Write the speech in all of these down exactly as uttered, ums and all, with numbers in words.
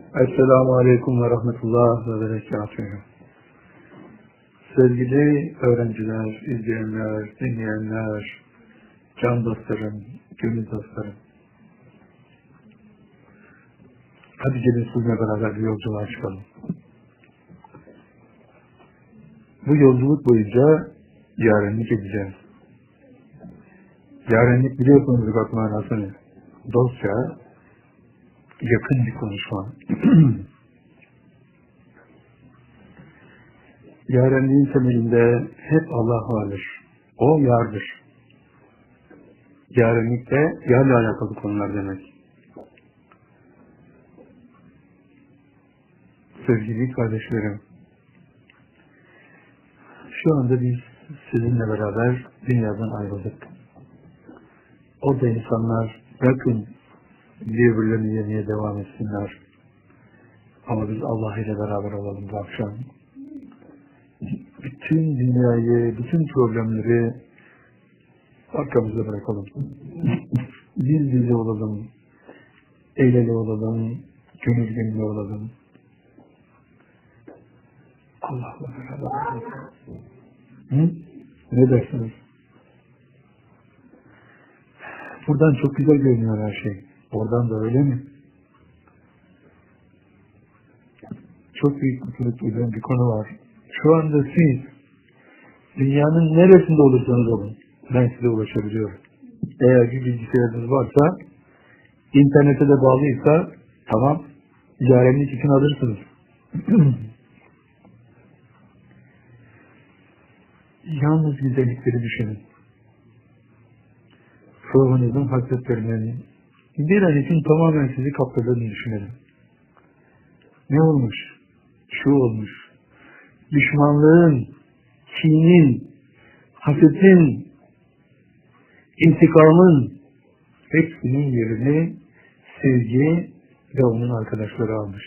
Esselamu Aleyküm ve Rahmetullah ve Berekatuhu. Sevgili öğrenciler, izleyenler, dinleyenler, can dostlarım, gönül dostlarım. Hadi gelin sizinle beraber bir yolculuğa çıkalım. Bu yolculuk boyunca yarenlik edeceğiz. Yarenlik biliyorsunuz lügat manasını. Dostça, yakın bir konuşma. Yarenliğin temelinde hep Allah vardır. O yardır. Yarenlik de yarla alakalı konular demek. Sevgili kardeşlerim, şu anda biz sizinle beraber dünyadan ayrıldık. O da insanlar yakın birbirlerini yemeye devam etsinler. Ama biz Allah ile beraber olalım bu akşam. Bütün dünyayı, bütün problemleri arkamızda bırakalım. Biz bize olalım, el ele olalım, gönül gönüle olalım. Allah'la beraber olalım. Hı? Ne dersiniz? Buradan çok güzel görünüyor her şey. Oradan da öyle mi? Çok büyük mutluluk duyduğum bir konu var. Şu anda siz dünyanın neresinde olursanız olun, ben size ulaşabiliyorum. Eğer bir bilgisayarınız varsa, internete de bağlıysa, tamam, yarenlik için alırsınız. Yalnız güzellikleri düşünün. Ruhunuzun hasretlerinin bir an için tamamen sizi kapsadığını düşünelim. Ne olmuş? Şu olmuş. Düşmanlığın, kinin, hasetin, intikamın hepsinin yerini sevgi ve onun arkadaşları almış.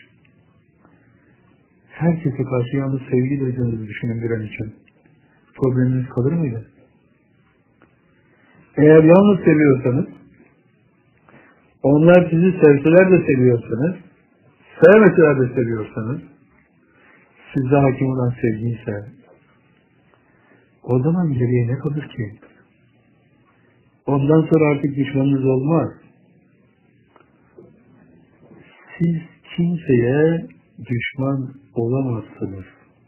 Herkese karşı yalnız sevgi duyduğunuzu düşünün bir an için. Probleminiz kalır mıydı? Eğer yalnız seviyorsanız, onlar sizi sevseler de seviyorsanız, sevmeseler de seviyorsanız, sizde hakim olan sevgi ise, o zaman geriye ne kalır ki? Ondan sonra artık düşmanınız olmaz. Siz kimseye düşman olamazsınız.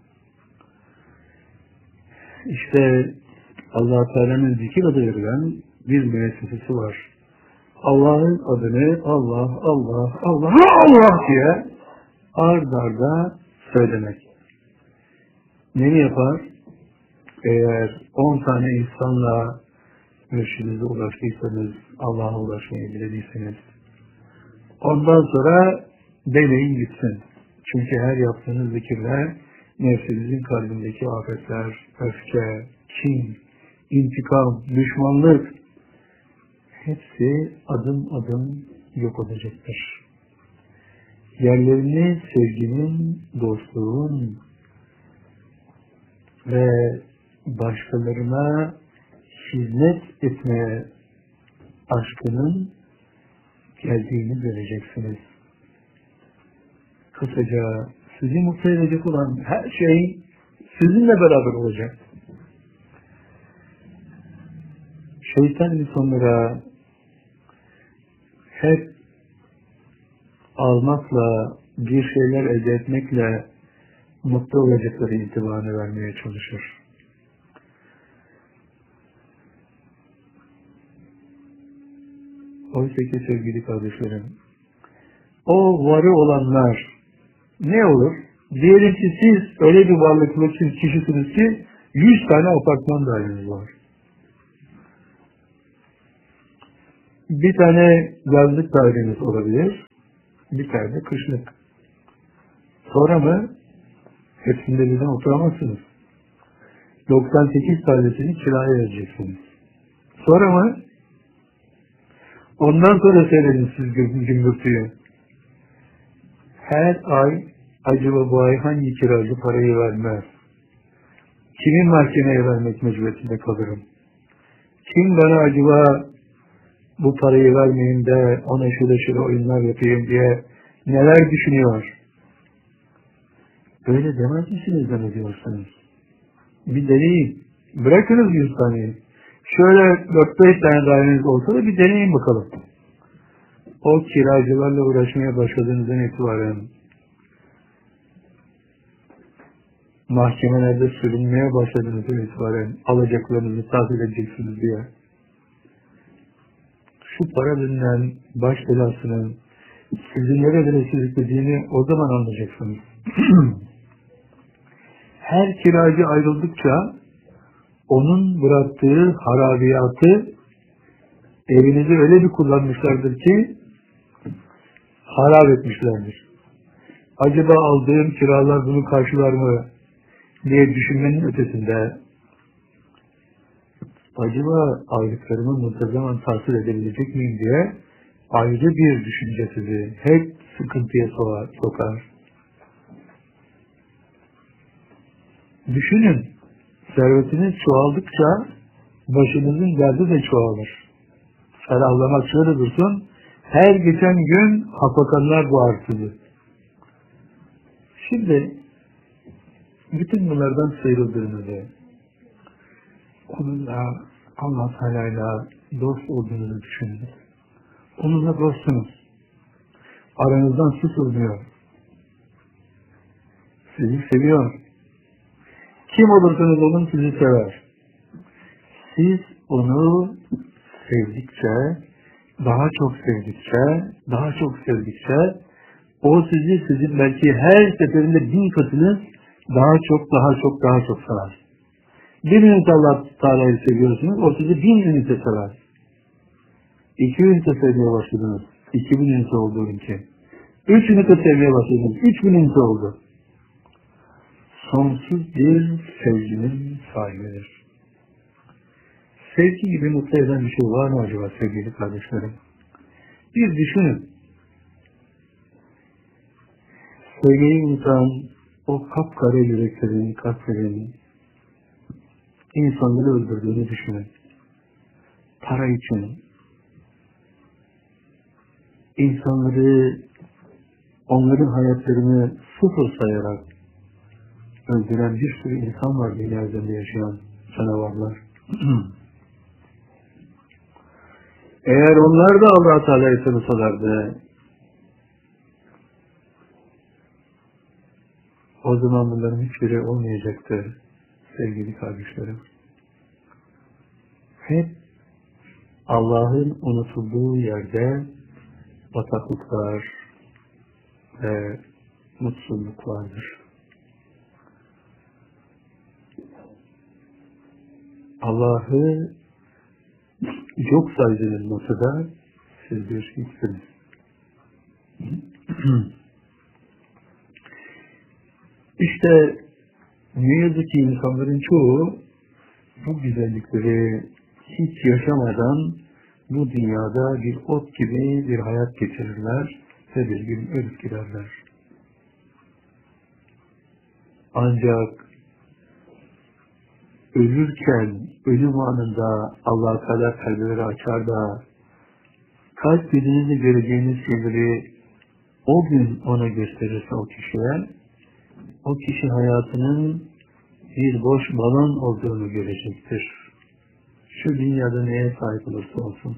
İşte Allah-u Teala'nın zikir adı verilen bir müessesesi var. Allah'ın adını Allah, Allah, Allah, Allah diye ard arda söylemek. Ne yapar? Eğer on tane insanla mürşidinize ulaştıysanız, Allah'a ulaşmayı dilediyseniz, ondan sonra deneyin gitsin. Çünkü her yaptığınız zikirler nefsinizin kalbindeki afetler, öfke, kin, intikam, düşmanlık hepsi adım adım yok olacaktır. Yerlerini sevginin, dostluğun ve başkalarına hizmet etmeye aşkının geldiğini göreceksiniz. Kısaca sizi mutlu edecek olan her şey sizinle beraber olacak. Şeytan insanlara hep almakla, bir şeyler elde etmekle mutlu olacakları intibanı vermeye çalışır. Oysa ki sevgili kardeşlerim, o varı olanlar ne olur? Diyelim ki siz öyle bir varlıklı kişisiniz ki yüz tane apartman daireniz var. Bir tane yazlık daireniz olabilir, bir tane de kışlık. Sonra mı? Hepsinde birden oturamazsınız. doksan sekiz tanesini kiraya vereceksiniz. Sonra mı? Ondan sonra seyredin siz gümbürtüyü. Her ay acaba bu ay hangi kiracı parayı vermez? Kimin mahkemeye vermek mecburiyetinde kalırım? Kim bana acaba bu parayı vermeyeyim de ona şöyle şöyle oyunlar yapayım diye neler düşünüyor? Öyle demez misiniz zannediyorsunuz? Bir deneyin. Bırakınız yüz taneyi. Şöyle dört beş tane daireniz olsa da bir deneyin bakalım. O kiracılarla uğraşmaya başladığınızdan itibaren mahkemelerde sürünmeye başladığınızdan itibaren alacaklarınızı tahsil edeceksiniz diye. Şu para denilen baş belasının sizi nerelere sürüklediğini o zaman anlayacaksınız. Her kiracı ayrıldıkça onun bıraktığı harabiyatı evinizi öyle bir kullanmışlardır ki harap etmişlerdir. Acaba aldığım kiralar bunu karşılar mı diye düşünmenin ötesinde acaba aylıklarımı muntazaman tahsil edebilecek miyim diye ayrı bir düşünce sizi hep sıkıntıya sokar. Düşünün, servetiniz çoğaldıkça başınızın derdi de çoğalır. Ferahlamak şöyle dursun, her geçen gün hafakanlar boğar sizi. Şimdi bütün bunlardan sıyrıldığınızı, onunla, Allah Teala'yla dost olduğunuzu düşünün. Onunla dostsunuz. Aranızdan su sızmıyor. Sizi seviyor. Kim olursanız olun sizi sever. Siz onu sevdikçe, daha çok sevdikçe, daha çok sevdikçe o sizi sizin belki her seferinde bin katınız daha çok, daha çok, daha çok sever. Bir ünite Allah Teala'yı seviyorsunuz, o sizi bin ünite sever. İki ünite sevmeye başladınız, iki bin ünite oldu ünite. Üç ünite sevmeye başladınız, üç bin ünite oldu. Sonsuz bir sevginin sahibidir. Sevgi gibi mutlu eden bir şey var mı acaba sevgili kardeşlerim? Bir düşünün. Sevgiyi unutan o kapkara yüreklerin, kalplerin insanları öldürdüğünü düşünün. Para için. İnsanları, onların hayatlarını sıfır sayarak öldüren bir sürü insan var dünya üzerinde yaşayan canavarlar. Eğer onlar da Allah-u Teala'yı tanısalardı, o zaman bunların hiçbiri olmayacaktı sevgili kardeşlerim. Hep Allah'ın unutulduğu yerde bataklıklar ve mutsuzluklardır. Allah'ı yok saydığınız noktada siz bir hiçsiniz. İşte ne yazık ki insanların çoğu bu güzellikleri hiç yaşamadan bu dünyada bir ot gibi bir hayat geçirirler ve bir gün ölüp giderler. Ancak ölürken, ölüm anında Allah-u Teala kalpleri açar da kalp gözünüzle göreceğiniz şeyleri o gün ona gösterirse o kişiye, o kişi hayatının bir boş balon olduğunu görecektir. Şu dünyada neye sahip olursa olsun.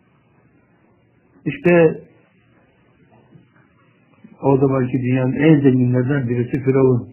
İşte o zamanki dünyanın en zenginlerden birisi Firavun.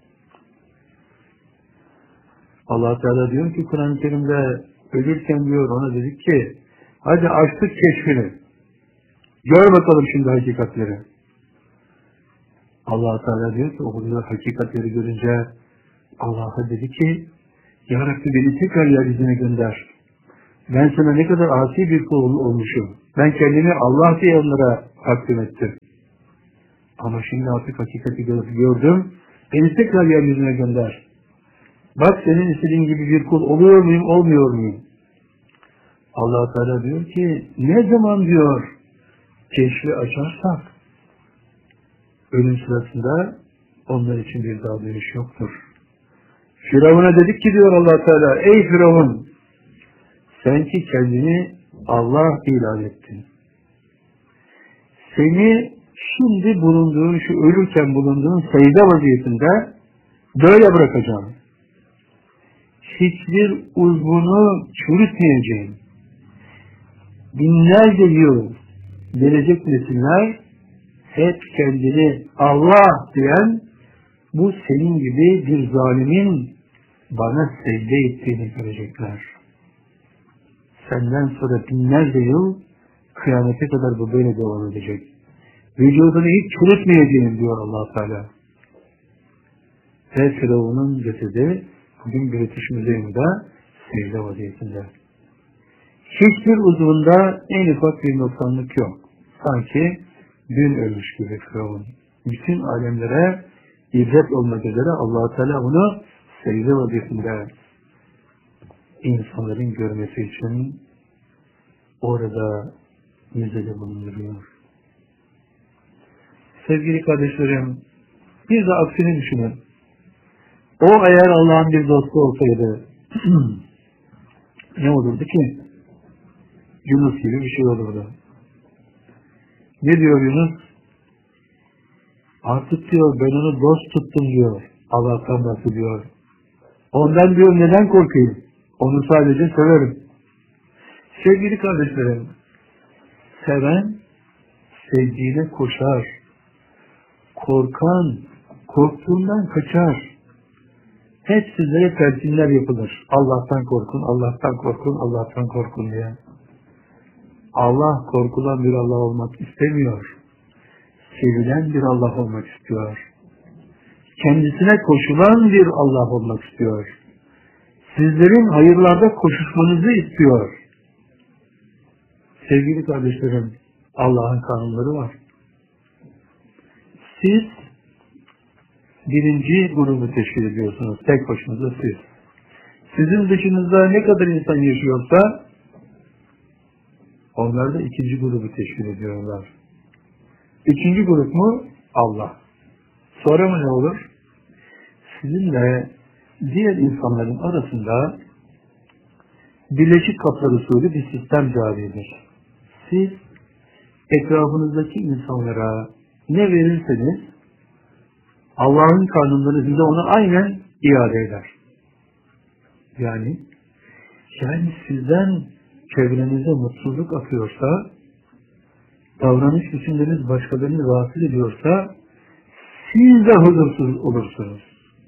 Allah Teala diyor ki Kur'an-ı Kerim'de ölürken diyor ona dedik ki hadi açtık keşfini. Gör bakalım şimdi hakikatleri. Allah Teala diyor ki o kadar hakikatleri görünce Allah'a dedi ki Ya Rabbi beni tekrar yeryüzüne gönder. Ben sana ne kadar asi bir kul olmuşum. Ben kendimi Allah diye onlara takdim ettim. Ama şimdi artık hakikati gördüm. Beni tekrar yeryüzüne gönder. Bak senin istediğin gibi bir kul oluyor muyum, olmuyor muyum? Allah Teala diyor ki ne zaman diyor keşfi açarsak ölüm sırasında onlar için bir daha dönüş yoktur. Firavun'a dedik ki diyor Allah Teala ey Firavun sen ki kendini Allah ilan ettin. Seni şimdi bulunduğun, şu ölürken bulunduğun secde vaziyetinde böyle bırakacağım. Hiçbir uzvunu çürütmeyeceğim. Binlerce yıl gelecek nesiller hep kendini Allah diyen bu senin gibi bir zalimin bana secde ettiğini görecekler. Senden sonra binlerce yıl kıyamete kadar bu böyle devam edecek. Vücudunu hiç çürütmeyeceğim diyor Allah Teala. Ve Firavun'un cesedi bugün British Müzeyinde secde vaziyetinde. Hiçbir uzvunda en ufak bir noksanlık yok. Sanki dün ölmüş gibi Firavun. Bütün alemlere ibret olmak üzere Allah Teala onu secde vaziyetinde insanların görmesi için orada müzede bulunduruyor. Sevgili kardeşlerim, bir de aksini düşünün. O eğer Allah'ın bir dostu olsaydı ne olurdu ki? Yunus gibi bir şey olurdu. Ne diyor Yunus? Artık diyor ben onu dost tuttum diyor. Allah'tan bahsediyor. Ondan diyor neden korkayım? Onu sadece severim. Sevgili kardeşlerim, seven sevdiğine koşar. Korkan korktuğundan kaçar. Hep sizlere telkinler yapılır. Allah'tan korkun, Allah'tan korkun, Allah'tan korkun diye. Allah korkulan bir Allah olmak istemiyor. Sevilen bir Allah olmak istiyor. Kendisine koşulan bir Allah olmak istiyor. Sizlerin hayırlarda koşuşmanızı istiyor. Sevgili kardeşlerim, Allah'ın kanunları var. Siz birinci grubu teşkil ediyorsunuz. Tek başınıza siz. Sizin dışınızda ne kadar insan yaşıyorsa onlar da ikinci grubu teşkil ediyorlar. İkinci grup mu? Allah. Sonra mı ne olur? Sizinle diğer insanların arasında birleşik kaplar usulü bir sistem caridir. Siz etrafınızdaki insanlara ne verirseniz Allah'ın kanunları size onu aynen iade eder. Yani yani sizden çevrenize mutsuzluk akıyorsa, davranış biçimleriniz başkalarını rahatsız ediyorsa siz de huzursuz olursunuz.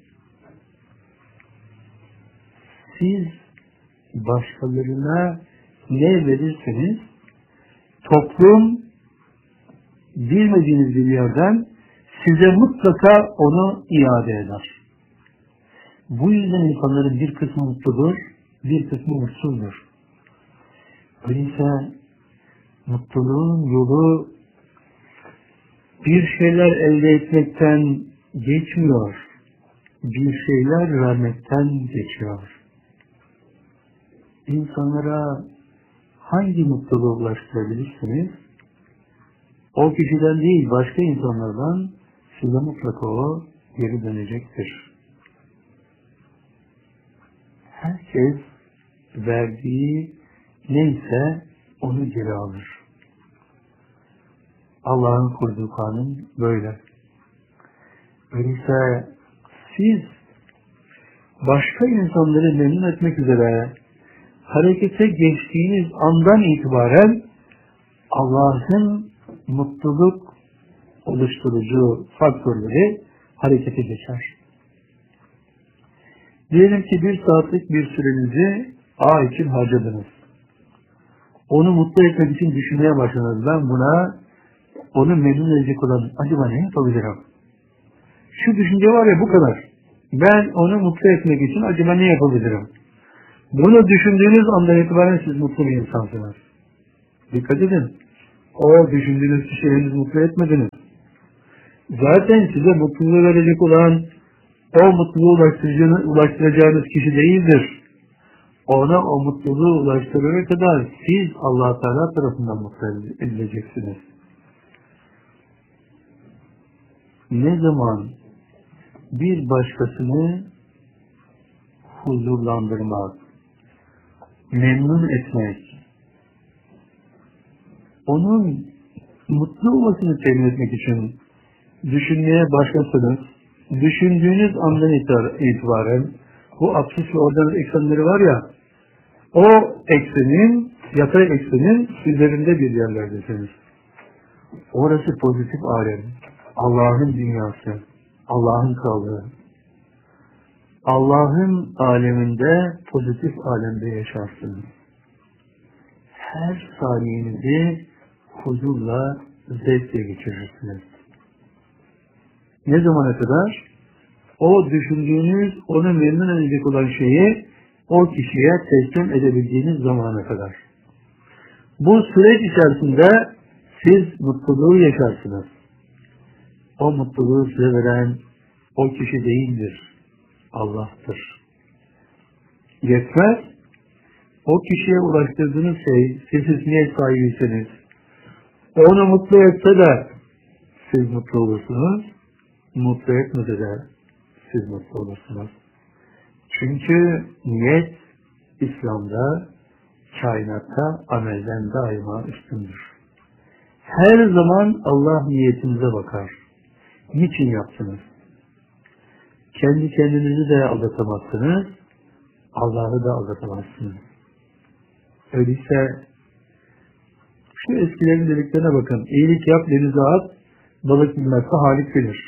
Siz başkalarına ne verirseniz toplum bilmediğiniz bir yerden size mutlaka onu iade eder. Bu yüzden insanların bir kısmı mutludur, bir kısmı mutsuzdur. Öyleyse mutluluğun yolu bir şeyler elde etmekten geçmiyor, bir şeyler vermekten geçiyor. İnsanlara hangi mutluluğu ulaştırabilirsiniz? O kişiden değil, başka insanlardan size mutlaka o geri dönecektir. Herkes verdiği neyse onu geri alır. Allah'ın kurduğu kanun böyle. Öyleyse siz başka insanları memnun etmek üzere harekete geçtiğiniz andan itibaren Allah'ın mutluluk oluşturucu faktörleri harekete geçer. Diyelim ki bir saatlik bir sürenizi A için harcadınız. Onu mutlu etmek için düşünmeye başladınız. Ben buna onu memnun edecek olan acaba ne yapabilirim? Şu düşünce var ya bu kadar. Ben onu mutlu etmek için acaba ne yapabilirim? Bunu düşündüğünüz andan itibaren siz mutlu bir insansınız. Dikkat edin. O düşündüğünüz kişiyi henüz mutlu etmediniz. Zaten size mutluluğu verecek olan o mutluluğu ulaştıracağınız, ulaştıracağınız kişi değildir. Ona o mutluluğu ulaştırana kadar siz Allah Teala tarafından mutlu edileceksiniz. Ne zaman bir başkasını huzurlandırmak, memnun etmek, onun mutlu olmasını temin etmek için düşünmeye başlasanız, düşündüğünüz andan itibaren bu absis ve oryantal eksenleri var ya, o eksenin, yatay eksenin üzerinde bir yerlerdesiniz. Orası pozitif alem, Allah'ın dünyası, Allah'ın krallığı. Allah'ın aleminde, pozitif alemde yaşarsınız. Her saniyenizi huzurla, zevkle geçirirsiniz. Ne zamana kadar? O düşündüğünüz, onu memnun edecek olan şeyi o kişiye teslim edebildiğiniz zamana kadar. Bu süreç içerisinde siz mutluluğu yaşarsınız. O mutluluğu size veren o kişi değildir, Allah'tır. Yetmez, o kişiye ulaştırdığınız şey, siz niyet sahibiyseniz, onu mutlu etse de siz mutlu olursunuz, mutlu etmese de siz mutlu olursunuz. Çünkü niyet İslam'da, kainatta amelden daima üstündür. Her zaman Allah niyetinize bakar. Niçin yaptınız? Kendi kendinizi de aldatamazsınız, Allah'ı da aldatamazsınız. Öyleyse şu eskilerin dediklerine bakın. İyilik yap, denize at, balık bilmezse Halik bilir.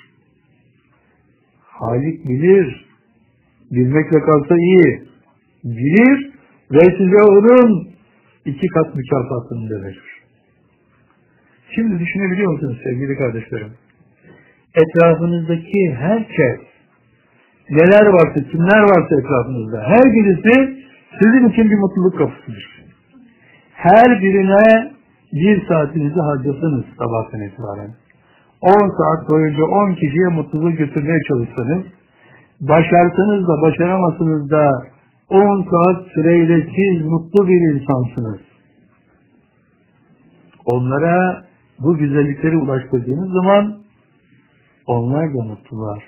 Halik bilir. Bilmekle kalsa iyi. Bilir ve size onun iki kat mükafatını verir. Şimdi düşünebiliyor musunuz sevgili kardeşlerim? Etrafınızdaki herkes, neler varsa, kimler varsa etrafınızda, her birisi sizin için bir mutluluk kapısıdır. Her birine bir saatinizi harcasanız sabahtan itibaren, on saat boyunca on kişiye mutluluğu götürmeye çalışsanız, başarsanız da başaramazsınız da on saat süreyle siz mutlu bir insansınız. Onlara bu güzellikleri ulaştırdığınız zaman onlar da mutlular.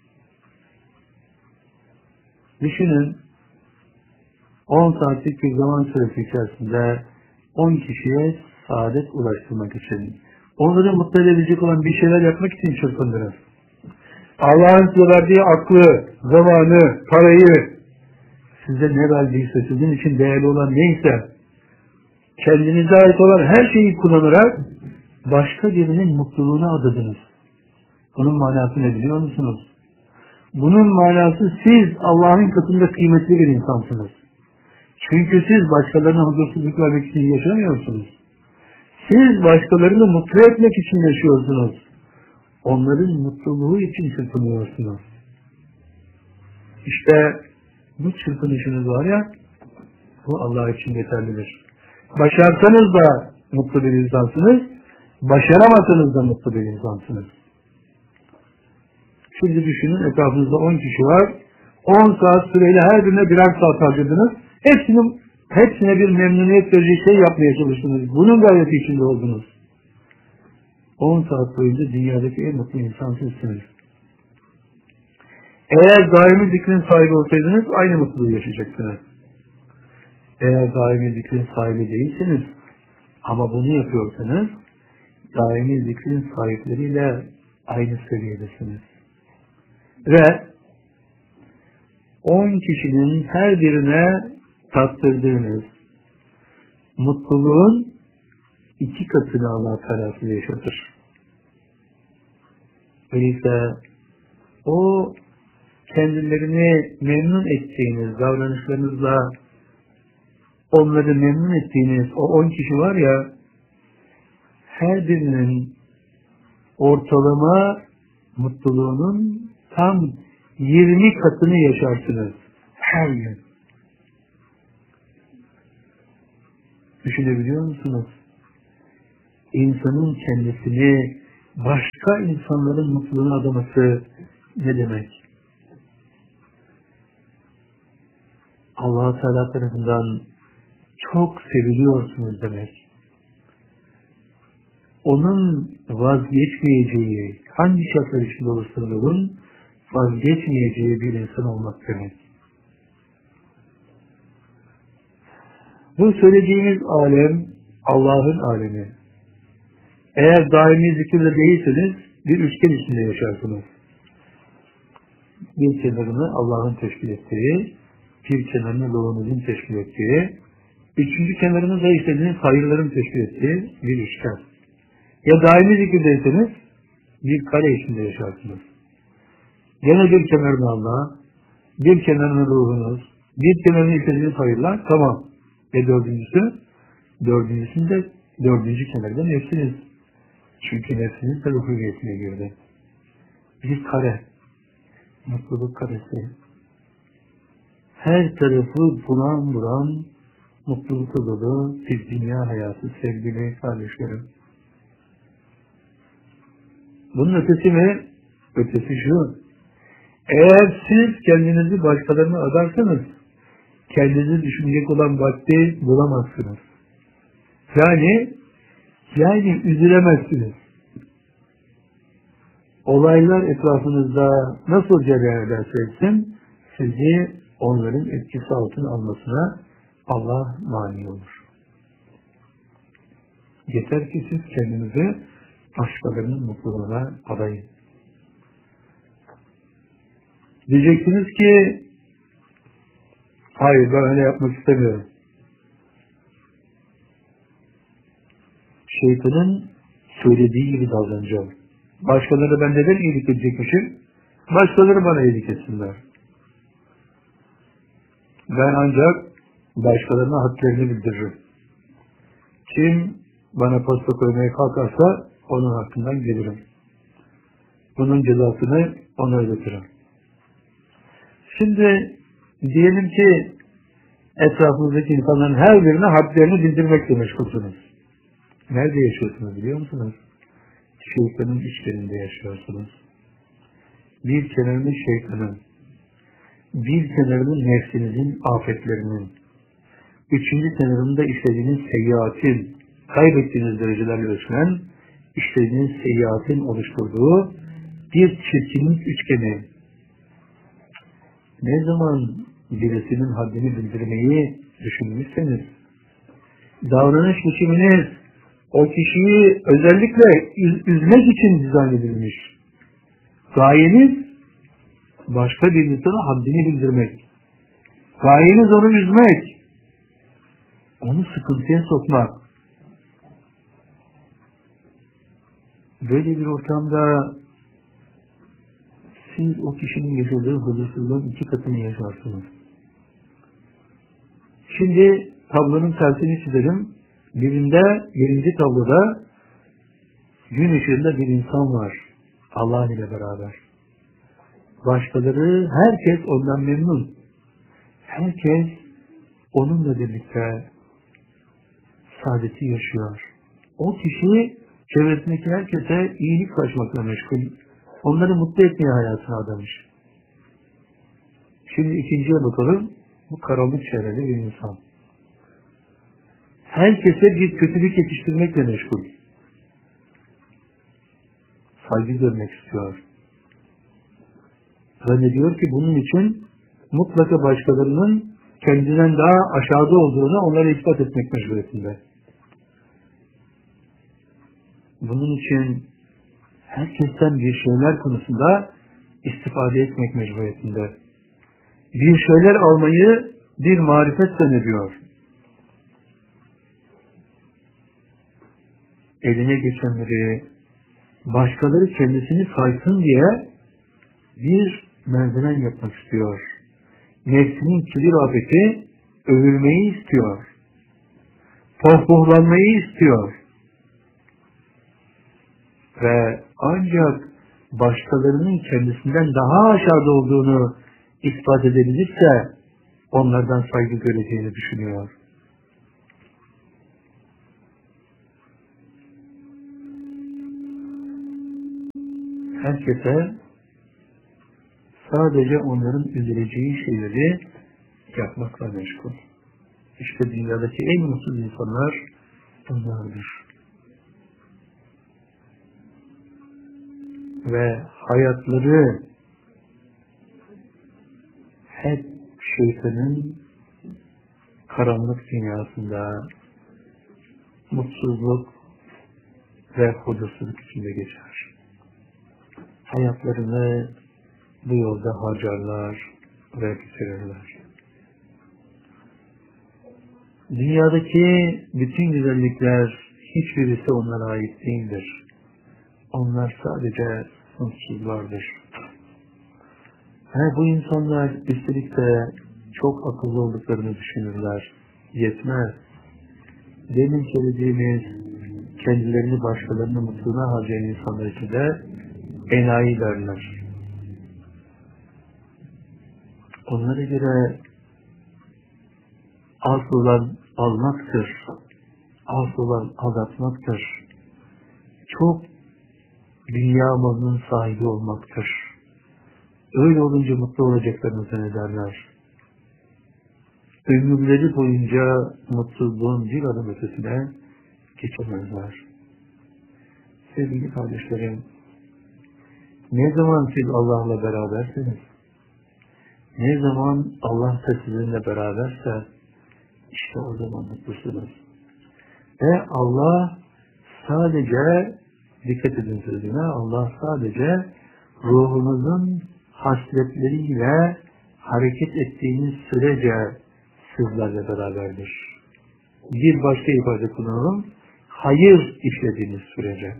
Düşünün, on saatlik bir zaman süresi içerisinde on kişiye saadet ulaştırmak için, onları mutlu edebilecek olan bir şeyler yapmak için çırpındınız. Allah'ın size verdiği aklı, zamanı, parayı, size ne verdiyse, sizin için değerli olan neyse, kendinize ait olan her şeyi kullanarak başka birinin mutluluğuna adadınız. Bunun manası ne biliyor musunuz? Bunun manası siz Allah'ın katında kıymetli bir insansınız. Çünkü siz başkalarına huzursuzluk vermek için yaşamıyorsunuz. Siz başkalarını mutlu etmek için yaşıyorsunuz. Onların mutluluğu için çırpınıyorsunuz. İşte bu çırpınışınız var ya, bu Allah için yeterlidir. Başarsanız da mutlu bir insansınız, başaramasanız da mutlu bir insansınız. Şimdi düşünün, etrafınızda on kişi var, on saat süreyle her birine birer saat harcadınız, hepsinin, hepsine bir memnuniyet verecek şey yapmaya çalıştınız. Bunun gayreti içinde oldunuz. on saat boyunca dünyadaki en mutlu insan sizsiniz. Eğer daimi zikrin sahibi olsaydınız aynı mutluluğu yaşayacaksınız. Eğer daimi zikrin sahibi değilsiniz ama bunu yapıyorsanız daimi zikrin sahipleriyle aynı seviyedesiniz. Ve on kişinin her birine tattırdığınız mutluluğun iki katını Allah Teala size yaşatır. Öyleyse o kendilerini memnun ettiğiniz davranışlarınızla onları memnun ettiğiniz o on kişi var ya, her birinin ortalama mutluluğunun tam yirmi katını yaşarsınız her gün. Düşünebiliyor musunuz? İnsanın kendisini başka insanların mutluluğuna adaması ne demek? Allah Teala tarafından çok seviliyorsunuz demek. Onun vazgeçmeyeceği, hangi şartlar içinde olursa olun, vazgeçmeyeceği bir insan olmak demek. Bu söylediğimiz alem Allah'ın alemi. Eğer daimi zikirde değilseniz bir üçgen içinde yaşarsınız. Bir kenarını Allah'ın teşkil ettiği, bir kenarını Doğumuzun teşkil ettiği, üçüncü kenarını da istediğiniz hayırların teşkil ettiği bir üçgen. Ya daimi zikirdeyseniz bir kare içinde yaşarsınız. Gene bir kenarını Allah, bir kenarını ruhunuz, bir kenarını istediğiniz hayırlar, tamam. Ve dördüncüsü, dördüncüsünde dördüncü kenarda nefsiniz. Çünkü nefsiniz de ruhu hüviyetine girdi. Bir kare, mutluluk karesi. Her tarafı buran buran, mutlulukla dolu bir dünya hayatı sevgili kardeşlerim. Bunun ötesi mi? Ötesi şu. Eğer siz kendinizi başkalarına adarsanız, kendinizi düşünecek olan vakti bulamazsınız. Yani, yani üzülemezsiniz. Olaylar etrafınızda nasıl cereyan ederse etsin, sizi onların etkisi altına almasına Allah mani olur. Yeter ki siz kendinizi başkalarının mutluluğuna adayın. Diyeceksiniz ki, hayır ben öyle yapmak istemiyorum. Şeytanın söylediği gibi davranacağım. Başkaları ben neden iyilik edecekmişim? Başkaları bana iyilik etsinler. Ben ancak başkalarına haklarını bildiririm. Kim bana posta koymaya kalkarsa onun hakkından gelirim. Bunun cezasını ona ödetirim. Şimdi diyelim ki etrafınızdaki insanların her birine hadlerini bildirmekle meşgulsünüz. Nerede yaşıyorsunuz biliyor musunuz? Şeytanın içlerinde yaşıyorsunuz. Bir kenarını şeytanın, bir kenarını nefsinizin afetlerinin, üçüncü kenarında işlediğiniz seyyiatin, kaybettiğiniz derecelerle ölçülen, işlediğiniz seyyiatin oluşturduğu bir çirkinlik üçgeni. Ne zaman birisinin haddini bildirmeyi düşünmüşseniz, davranış biçiminiz o kişiyi özellikle üz üzmek için dizayn edilmiş. Gayeniz başka bir insana haddini bildirmek. Gayeniz onu üzmek. Onu sıkıntıya sokmak. Böyle bir ortamda siz o kişinin yaşadığı huzursuzluğun iki katını yaşarsınız. Şimdi tablonun tersini çizelim. Birinde, birinci tabloda gün ışığında bir insan var. Allah ile beraber. Başkaları, herkes ondan memnun. Herkes onunla birlikte saadeti yaşıyor. O kişi çevresindeki herkese iyilik saçmakla meşgul. Onları mutlu etmeye hayatına adamış. Şimdi ikinciye bakalım. Bu karanlık çevreli bir insan. Herkese bir kötülük yetiştirmekle meşgul. Saygı görmek istiyor. Zannediyor ki bunun için mutlaka başkalarının kendinden daha aşağıda olduğunu onlara ispat etmek mecburiyetinde. Bunun için herkesten bir şeyler konusunda istifade etmek mecburiyetinde. Bir şeyler almayı bir marifet zannediyor. Eline geçenleri, başkaları kendisini saysın diye bir merdiven yapmak istiyor. Nefsinin kibir afeti övülmeyi istiyor. Pohpohlanmayı istiyor. Ve ancak başkalarının kendisinden daha aşağıda olduğunu ispat edebilirse onlardan saygı göreceğini düşünüyor. Herkese sadece onların üzüleceği şeyleri yapmakla meşgul. İşte dünyadaki en mutsuz insanlar bunlardır. Ve hayatları hep şeytanın karanlık dünyasında mutsuzluk, ve huzursuzluk içinde geçer. Hayatlarını bu yolda harcarlar ve bitirirler. Dünyadaki bütün güzellikler hiçbirisi onlara ait değildir. Onlar sadece mutsuzlardır. Ve bu insanlar üstelik de çok akıllı olduklarını düşünürler. Yetmez. Demin söylediğimiz kendilerini başkalarının mutluluğuna harcayan insanlar için de enayi derler. Onlara göre az olan almaktır. Az olan aldatmaktır. Çok dünya malının sahibi olmaktır. Öyle olunca mutlu olacaklarını zannederler. Ömürleri boyunca mutsuzluğun bir adım ötesine geçemezler. Sevgili kardeşlerim, ne zaman siz Allah'la beraberseniz, ne zaman Allah da sizinle beraberse, işte o zaman mutlusunuz. Ve Allah sadece, dikkat edin sözüne, Allah sadece ruhunuzun hasletleriyle hareket ettiğiniz sürece sizlerle beraberdir. Bir başka ifade kullanalım, hayır işlediğiniz sürece.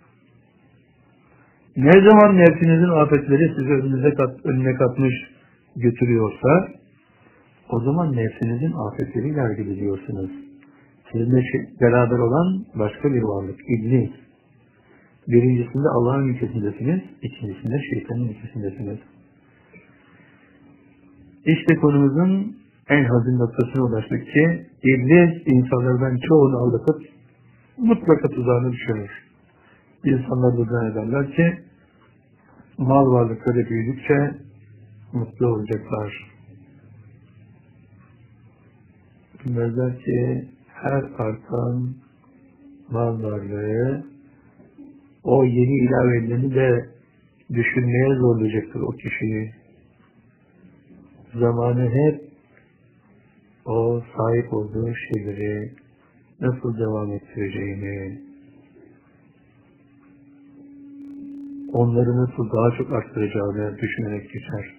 Ne zaman nefsinizin afetleri sizi önüne, kat, önüne katmış götürüyorsa, o zaman nefsinizin afetleriyle hareket ediyorsunuz. Sizinle beraber olan başka bir varlık, iblis. Birincisinde Allah'ın ülkesindesiniz, ikincisinde şeytanın ülkesindesiniz. İşte konumuzun en hazin noktasına ulaştık ki, iblis insanlardan çoğunu aldatıp mutlaka tuzağına düşürür. İnsanlar da zannederler ki, mal varlıkları büyüdükçe mutlu olacaklar. Bilmezler ki her artan mal varlığı o yeni ilavelerini de düşünmeye zorlayacaktır o kişiyi. Zamanı hep o sahip olduğu şeyleri nasıl devam ettireceğini, onları nasıl daha çok arttıracağını düşünerek geçer.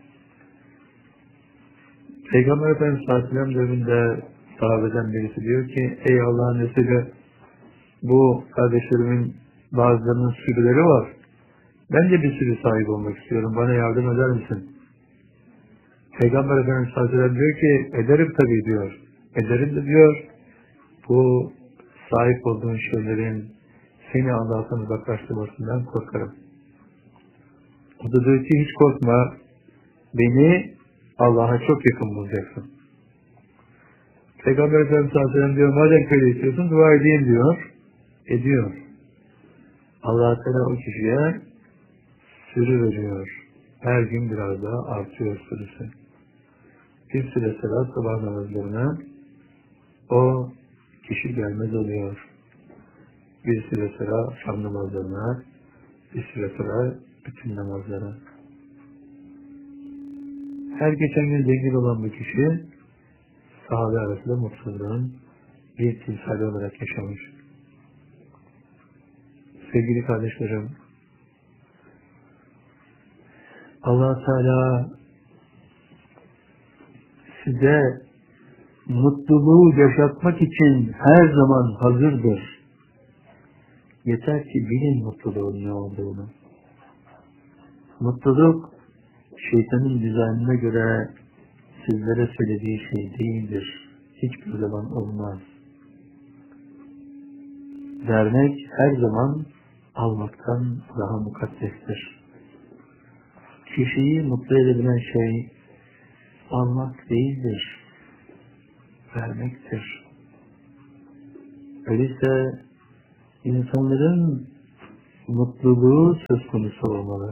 Peygamber Efendimiz sallallahu aleyhi ve sellem döneminde sahabeden birisi diyor ki, ey Allah'ın Resulü, bu kardeşlerimin bazılarının sürüleri var. Ben de bir sürü sahibi olmak istiyorum. Bana yardım eder misin? Peygamber Efendimiz sallallahu aleyhi ve sellem diyor ki, ederim tabii diyor. Ederim de diyor, bu sahip olduğun şeylerin seni Allah'tan uzaklaştırmasından korkarım. O da diyor ki, hiç korkma, beni Allah'a çok yakın bulacaksın. Peygamber Efendimiz sallallahu aleyhi ve sellem diyor, madem böyle istiyorsun, dua edeyim diyor. Ediyor. Allah-u Teala o kişiye sürü veriyor. Her gün biraz daha artıyor sürüsü. Bir süre sonra sabah namazlarına o kişi gelmez oluyor. Bir süre sonra akşam namazlarına, bir süre sonra bütün namazlara. Her geçen gün zengin olan bu kişi sahabe arasında mutsuzluğun bir timsali olarak yaşamış. Sevgili kardeşlerim, Allah Teala size mutluluğu yaşatmak için her zaman hazırdır. Yeter ki bilin mutluluğun ne olduğunu. Mutluluk, şeytanın dizaynına göre sizlere söylediği şey değildir. Hiçbir zaman olmaz. Vermek her zaman almaktan daha mukaddestir. Kişiyi mutlu edebilen şey almak değildir, vermektir. Öyleyse insanların mutluluğu söz konusu olmalı.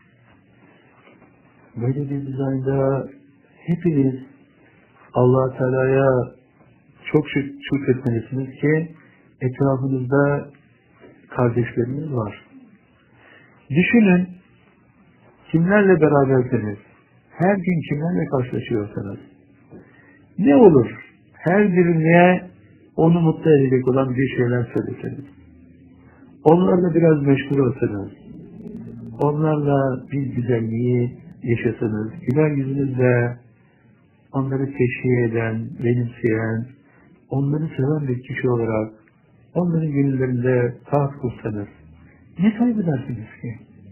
Böyle bir dizaynda hepiniz Allah-u Teala'ya çok şükretmelisiniz ki etrafınızda kardeşleriniz var. Düşünün, kimlerle beraberseniz, her gün kimlerle karşılaşıyorsanız, ne olur her birine onu mutlu edecek olan bir şeyler söyleseniz. onlarla biraz meşgul olsanız, onlarla bir güzelliği yaşasanız, güler yüzünüzle onları teşhir eden, benimseyen, onları seven bir kişi olarak onların gönüllerinde taht kursanız, ne kaybedersiniz ki?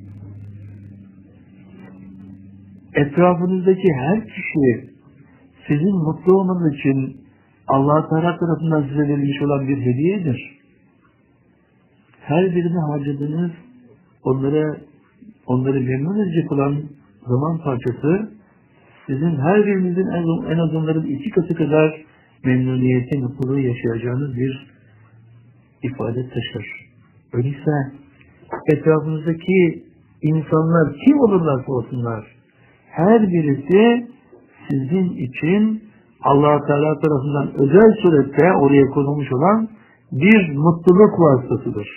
Etrafınızdaki her kişi sizin mutlu olmanız için Allah-u Teala tarafından size verilmiş olan bir hediyedir. Her birine harcadığınız, onlara, onları memnun edecek olan zaman parçası, sizin her birinizin en, en az onların iki katı kadar memnuniyeti, mutluluğu yaşayacağınız bir ifade taşır. Öyleyse etrafınızdaki insanlar kim olurlarsa olsunlar, her birisi sizin için Allah-u Teala tarafından özel surette oraya konulmuş olan bir mutluluk vasıtasıdır.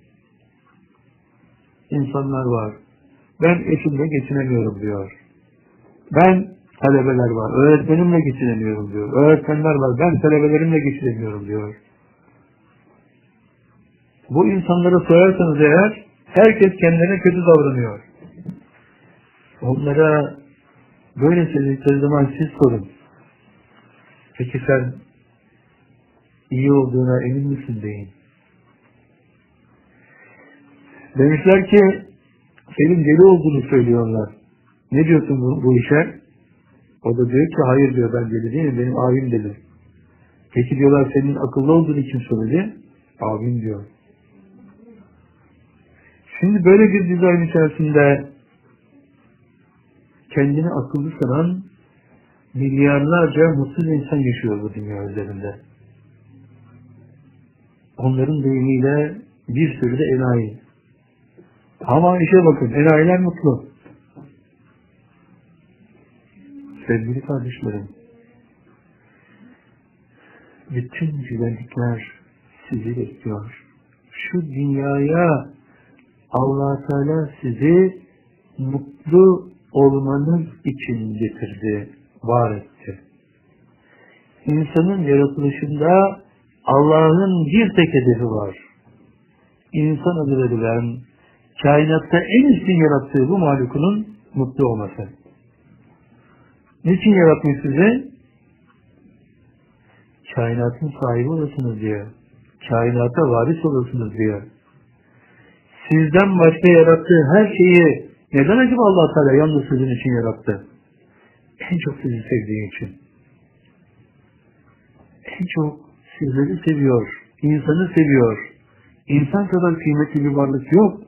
İnsanlar var. Ben eşimle geçinemiyorum diyor. Ben talebeler var. Öğretmenimle geçinemiyorum diyor. Öğretmenler var. Ben talebelerimle geçinemiyorum diyor. Bu insanlara sorarsanız eğer herkes kendine kötü davranıyor. Onlara böyle söyledikleri zaman siz sorun. Peki sen iyi olduğuna emin misin deyin. Demişler ki senin deli olduğunu söylüyorlar. Ne diyorsun bu, bu işe? O da diyor ki hayır diyor, ben deli değilim, benim abim deli. Peki diyorlar senin akıllı olduğunu kim söyledi? Abim diyor. Şimdi böyle bir dizayn içerisinde kendini akıllı sanan milyarlarca mutsuz insan yaşıyor bu dünya üzerinde. Onların deyimiyle bir sürü de enayi. Ama işe bakın, enayiler mutlu. Sevgili kardeşlerim, bütün güzellikler sizi bekliyor. Şu dünyaya Allah Teala sizi mutlu olmanız için getirdi, var etti. İnsanın yaratılışında Allah'ın bir tek hedefi var. İnsan adı verilen, kainatta en üstün yarattığı bu mahlukunun mutlu olması. Niçin yaratmış sizi? Kainatın sahibi olasınız diye. Kainata varis olasınız diye. Sizden başka yarattığı her şeyi neden acaba Allah Teala yalnız sizin için yarattı? En çok sizi sevdiği için. En çok sizleri seviyor. İnsanı seviyor. İnsan kadar kıymetli bir varlık yok.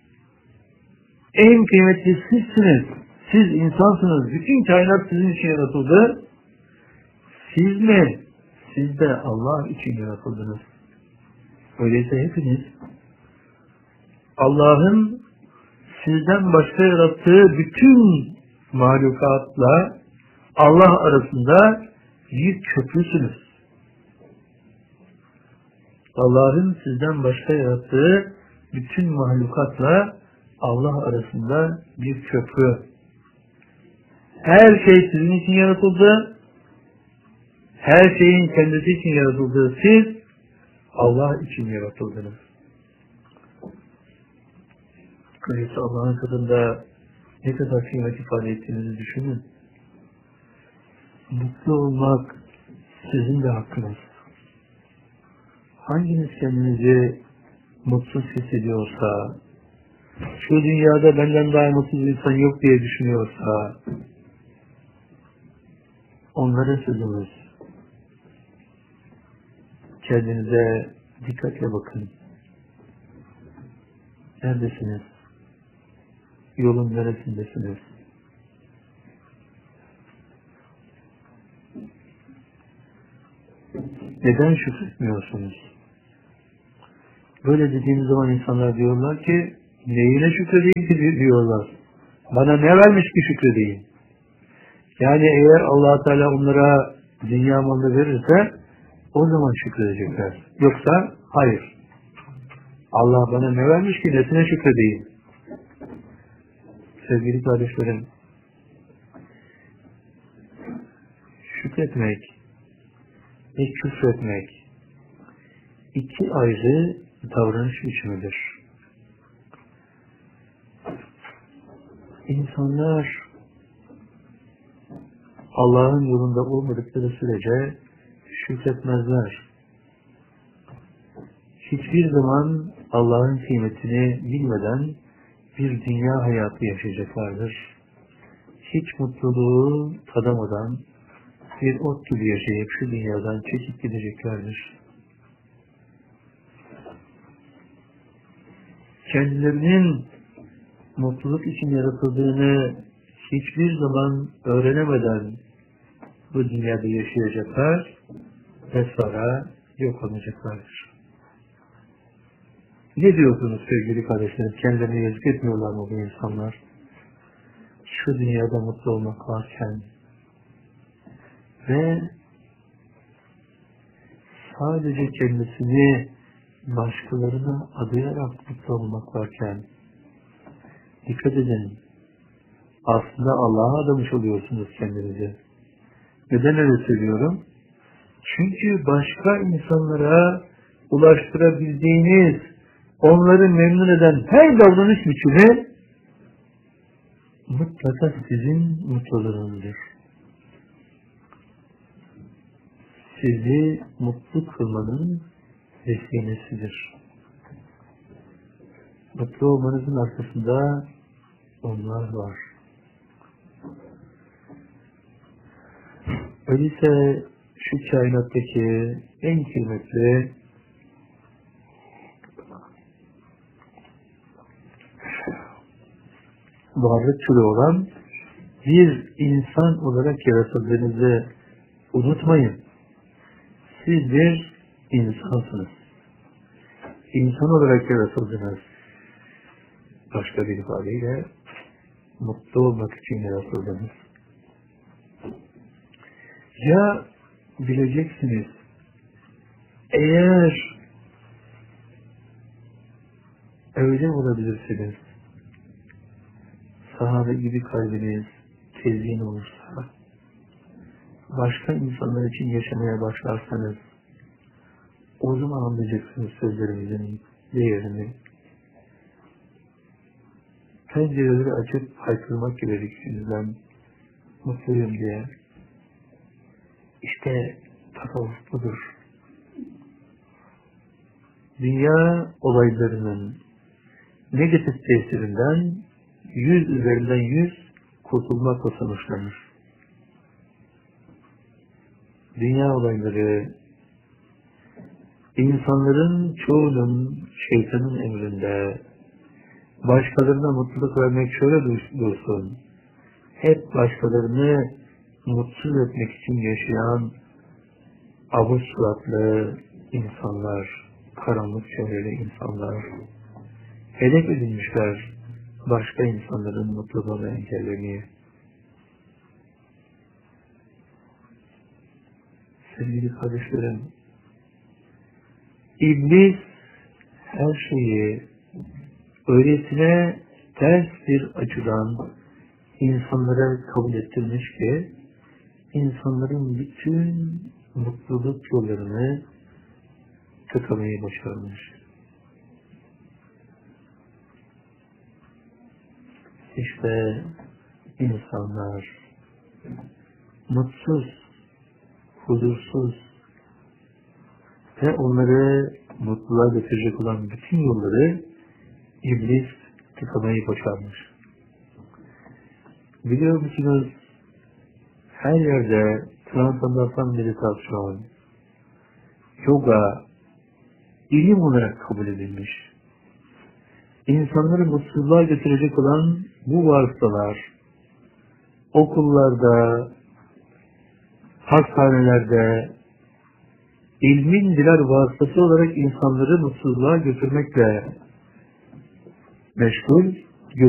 En kıymetli sizsiniz. Siz insansınız. Bütün kainat sizin için yaratıldı. Siz mi? Siz de Allah için yaratıldınız. Öyleyse hepiniz Allah'ın sizden başka yarattığı bütün mahlukatla Allah arasında bir köprüsünüz. Allah'ın sizden başka yarattığı bütün mahlukatla Allah arasında bir köprü. Her şey sizin için yaratıldı. Her şeyin kendisi için yaratıldığı siz Allah için yaratıldınız. Öyleyse Allah'ın katında ne kadar kıymet ifade ettiğinizi düşünün. Mutlu olmak sizin de hakkınız. Hanginiz kendinizi mutsuz hissediyorsa, şu dünyada benden daha mutsuz insan yok diye düşünüyorsa, onlara sözümüz. Kendinize dikkatle bakın. Neredesiniz? Yolun neresindesiniz? Neden şükretmiyorsunuz? Böyle dediğimiz zaman insanlar diyorlar ki, neyine şükredeyim ki diyorlar. Bana ne vermiş ki şükredeyim? Yani eğer Allah Teala onlara dünya malını verirse, o zaman şükredecekler. Yoksa hayır. Allah bana ne vermiş ki nesine şükredeyim? Sevgili kardeşlerim, şükretmek ve küfretmek iki ayrı davranış biçimidir. İnsanlar Allah'ın yolunda olmadıkları sürece şükretmezler. Hiçbir zaman Allah'ın kıymetini bilmeden bir dünya hayatı yaşayacaklardır. Hiç mutluluğu tadamadan bir ot gibi yaşayıp şu dünyadan çekip gideceklerdir. Kendilerinin mutluluk için yaratıldığını hiçbir zaman öğrenemeden bu dünyada yaşayacaklar ve sonra yok olacaklardır. Ne diyorsunuz sevgili kardeşlerim? Kendilerine yazık etmiyorlar mı bu insanlar? Şu dünyada mutlu olmak varken ve sadece kendisini başkalarına adayarak mutlu olmak varken, dikkat edin, aslında Allah'a adamış oluyorsunuz kendinizi. Neden öyle söylüyorum? Çünkü başka insanlara ulaştırabildiğiniz, onları memnun eden her davranış biçimi mutlaka sizin mutluluğunuzdur. Sizi mutlu kılmanın vesilesidir. Mutlu olmanızın arkasında onlar var. Öyleyse şu kainattaki en kıymetli varlık türü olan bir insan olarak yaratıldığınızı unutmayın. Siz bir insansınız. İnsan olarak yaratıldınız. Başka bir ifadeyle mutlu olmak için yaratıldınız. Ya bileceksiniz, eğer öyle olabilirsiniz, sahabe gibi kalbiniz tezyin olursa, başka insanlar için yaşamaya başlarsanız, o zaman anlayacaksınız sözlerimizin değerini. Pencereleri açıp haykırmak gerekiyor ben mutluyum diye. İşte tasavvuf budur. Dünya olaylarının negatif tesirinden yüz üzerinden yüz kurtulmakla sonuçlanır. Dünya olayları insanların çoğunun şeytanın emrinde, başkalarına mutluluk vermek şöyle dursun, hep başkalarını mutsuz etmek için yaşayan avuç suratlı insanlar, karanlık çevreli insanlar, hedef edilmişler başka insanların mutluluğunu engellemeye. Sevgili kardeşlerim, İblis her şeyi öylesine ters bir açıdan insanlara kabul ettirmiş ki insanların bütün mutluluk yollarını tıkamayı başarmış. İşte insanlar mutsuz, huzursuz ve onları mutluluğa getirecek olan bütün yolları İblis tıkamayı başarmış. Biliyor musunuz, her yerde transandantal meditasyon, yoga, ilim olarak kabul edilmiş. İnsanları mutsuzluğa getirecek olan bu vasıtalar, okullarda, hastanelerde, ilmin birer vasıtası olarak insanları mutsuzluğa götürmekle meşgul